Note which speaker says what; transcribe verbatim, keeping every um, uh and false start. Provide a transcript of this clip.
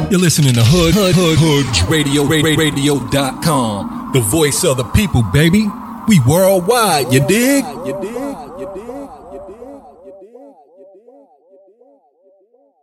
Speaker 1: You're listening to Hood Hood Hood Hood Radio Radio dot com. The voice of the people, baby. We worldwide, you dig? You dig?